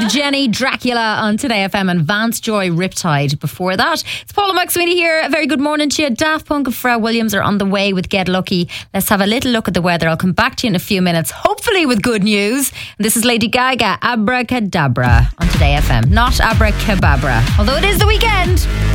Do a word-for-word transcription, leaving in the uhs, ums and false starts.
with Jenny Dracula on Today F M and Vance Joy Riptide before that. It's Paula McSweeney here. A very good morning to you. Daft Punk and Pharrell Williams are on the way with Get Lucky. Let's have a little look at the weather. I'll come back to you in a few minutes, hopefully with good news. And this is Lady Gaga, Abracadabra on Today F M. Not Abracababra, although it is the weekend.